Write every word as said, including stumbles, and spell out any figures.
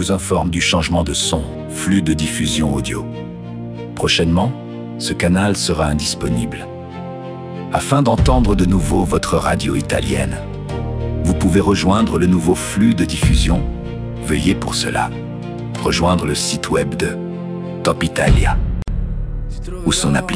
vous informe du changement de son, flux de diffusion audio. Prochainement, ce canal sera indisponible. Afin d'entendre de nouveau votre radio italienne, vous pouvez rejoindre le nouveau flux de diffusion. Veuillez pour cela rejoindre le site web de Top Italia ou son appli.